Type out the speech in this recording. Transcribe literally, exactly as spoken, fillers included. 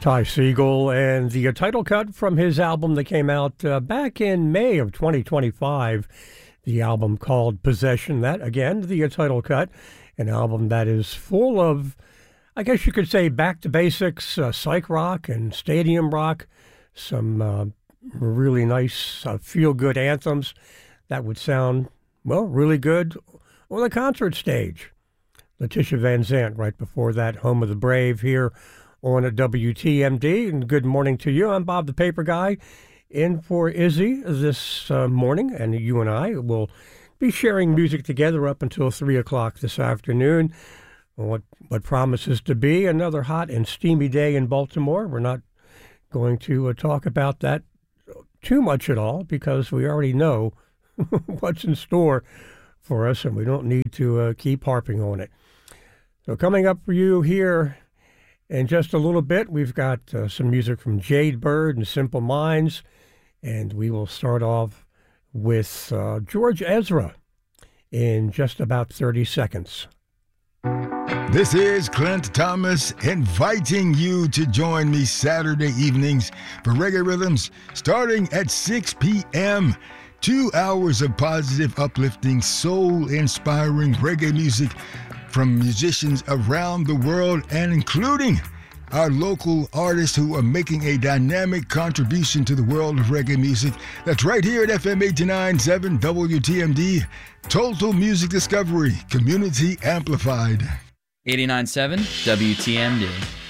Ty Segall, and the uh, title cut from his album that came out uh, back in May of twenty twenty-five, the album called Possession. That, again, the uh, title cut, an album that is full of, I guess you could say, back to basics, uh, psych rock and stadium rock, some uh, really nice uh, feel-good anthems that would sound, well, really good on the concert stage. Letitia Van Zandt, right before that, Home of the Brave, here on a W T M D, and good morning to you. I'm Bob the Paper Guy, in for Izzy this uh, morning, and you and I will be sharing music together up until three o'clock this afternoon. What what promises to be another hot and steamy day in Baltimore. We're not going to uh, talk about that too much at all, because we already know what's in store for us, and we don't need to uh, keep harping on it. So coming up for you here in just a little bit, we've got uh, some music from Jade Bird and Simple Minds, and we will start off with uh, George Ezra in just about thirty seconds. This is Clint Thomas inviting you to join me Saturday evenings for Reggae Rhythms starting at six p.m. Two hours of positive, uplifting, soul-inspiring reggae music from musicians around the world, and including our local artists who are making a dynamic contribution to the world of reggae music. That's right here at F M eighty-nine point seven W T M D, Total Music Discovery, Community Amplified. eighty-nine point seven W T M D.